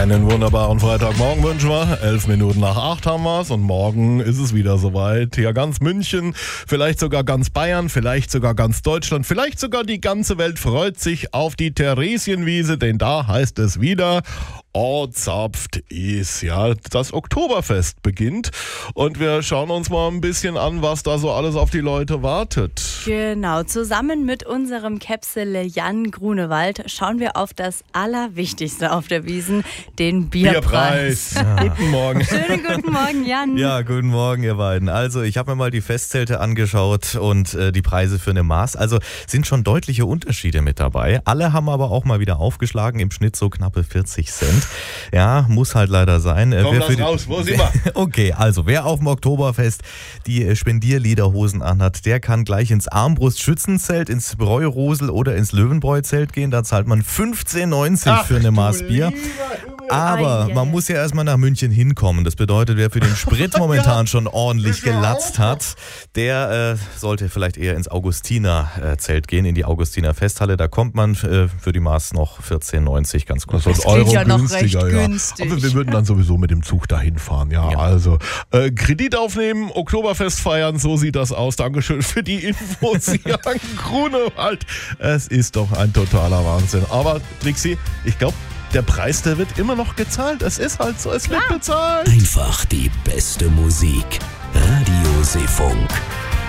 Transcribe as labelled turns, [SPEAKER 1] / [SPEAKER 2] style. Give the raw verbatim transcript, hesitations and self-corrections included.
[SPEAKER 1] Einen wunderbaren Freitagmorgen wünschen wir. Elf Minuten nach acht haben wir es und morgen ist es wieder soweit. Hier ganz München, vielleicht sogar ganz Bayern, vielleicht sogar ganz Deutschland, vielleicht sogar die ganze Welt freut sich auf die Theresienwiese, denn da heißt es wieder, oh, zapft is, ja, das Oktoberfest beginnt und wir schauen uns mal ein bisschen an, was da so alles auf die Leute wartet.
[SPEAKER 2] Genau, zusammen mit unserem Käpsele Jan Grunewald schauen wir auf das Allerwichtigste auf der Wiesn, den Bierpreis.
[SPEAKER 1] Bierpreis. Ja. Guten Morgen.
[SPEAKER 2] Schönen guten Morgen, Jan.
[SPEAKER 3] Ja, guten Morgen, ihr beiden. Also, ich habe mir mal die Festzelte angeschaut und äh, die Preise für eine Maß. Also, sind schon deutliche Unterschiede mit dabei. Alle haben aber auch mal wieder aufgeschlagen, im Schnitt so knappe vierzig Cent. Ja, muss halt leider sein.
[SPEAKER 1] Komm,
[SPEAKER 3] wer
[SPEAKER 1] lass
[SPEAKER 3] für die...
[SPEAKER 1] raus, wo sind wir?
[SPEAKER 3] Okay, also, wer auf dem Oktoberfest die Spendierlederhosen anhat, der kann gleich ins Armbrust-Schützenzelt, ins Bräurosel oder ins Löwenbräu-Zelt gehen. Da zahlt man fünfzehn neunzig für eine Maß Bier. Aber man muss ja erstmal nach München hinkommen. Das bedeutet, wer für den Sprit momentan schon ordentlich gelatzt hat, der äh, sollte vielleicht eher ins Augustiner-Zelt gehen, in die Augustiner Festhalle. Da kommt man äh, für die Maß noch vierzehn neunzig, ganz gut.
[SPEAKER 1] Das ist
[SPEAKER 2] klingt
[SPEAKER 1] Euro
[SPEAKER 2] ja noch
[SPEAKER 1] günstiger,
[SPEAKER 2] recht
[SPEAKER 1] ja.
[SPEAKER 2] günstig.
[SPEAKER 1] Aber wir würden dann sowieso mit dem Zug dahin fahren, ja.
[SPEAKER 3] Ja.
[SPEAKER 1] Also äh, Kredit aufnehmen, Oktoberfest feiern, so sieht das aus. Dankeschön für die Infos, Jan Grunewald. Es ist doch ein totaler Wahnsinn. Aber Trixi, ich glaube, der Preis, der wird immer noch gezahlt. Es ist halt so, es wird bezahlt.
[SPEAKER 4] Einfach die beste Musik. Radio Seefunk.